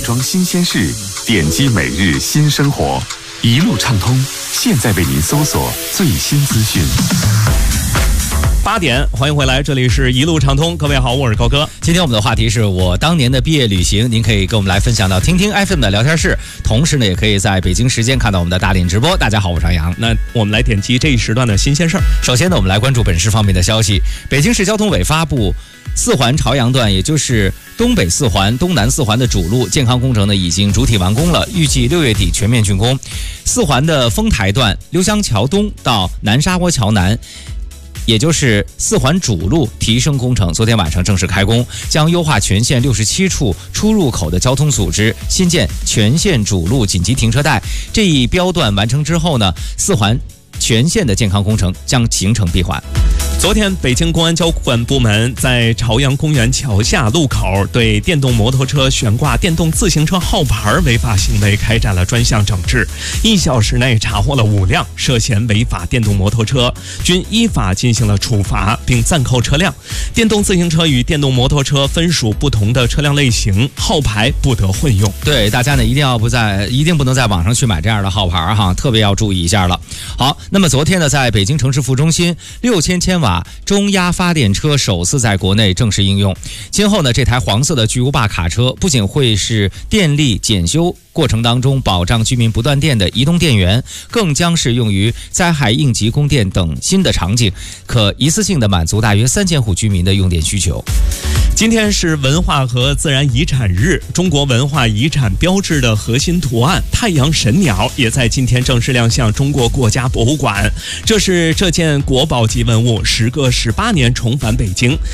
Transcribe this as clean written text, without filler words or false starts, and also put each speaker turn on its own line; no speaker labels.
装新鲜事，点击每日新生活，一路畅通。现在为您搜索最新资讯。
8点，欢迎回来，这里是一路畅通。各位好，我是高哥。
今天我们的话题是我当年的毕业旅行，您可以跟我们来分享到听听 FM 的聊天室，同时呢，也可以在北京时间看到我们的大脸直播。大家好，我是张扬。
那我们来点击这一时段的新鲜事儿。
首先呢，我们来关注本市方面的消息。北京市交通委发布，四环朝阳段，也就是东北四环、东南四环的主路健康工程呢已经主体完工了，预计6月底全面竣工。四环的丰台段刘香桥东到南沙窝桥南，也就是四环主路提升工程，昨天晚上正式开工，将优化全线67处出入口的交通组织，新建全线主路紧急停车带。这一标段完成之后呢，四环全线的健康工程将形成闭环。
昨天，北京公安交管部门在朝阳公园桥下路口对电动摩托车悬挂电动自行车号牌违法行为开展了专项整治，1小时内查获了5辆涉嫌违法电动摩托车，均依法进行了处罚，并暂扣车辆。电动自行车与电动摩托车分属不同的车辆类型，号牌不得混用。
对，大家呢一定不能在网上去买这样的号牌哈，特别要注意一下了。好，那么昨天呢，在北京城市副中心6000千瓦中压发电车首次在国内正式应用。今后呢，这台黄色的巨无霸卡车不仅会是电力检修过程当中保障居民不断电的移动电源，更将是用于灾害应急供电等新的场景，可一次性的满足大约3000户居民的用电需求。
今天是文化和自然遗产日，中国文化遗产标志的核心图案太阳神鸟也在今天正式亮相中国国家博物馆。这件国宝级文物时隔18年重返北京，